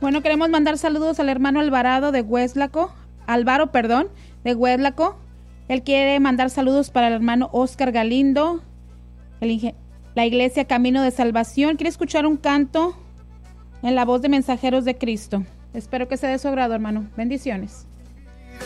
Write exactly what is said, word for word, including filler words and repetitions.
Bueno, queremos mandar saludos al hermano Alvarado de Hueslaco, Álvaro, perdón, de Hueslaco. Él quiere mandar saludos para el hermano Oscar Galindo, el ingen- la iglesia Camino de Salvación. Quiere escuchar un canto en la voz de Mensajeros de Cristo. Espero que sea de su agrado, hermano. Bendiciones.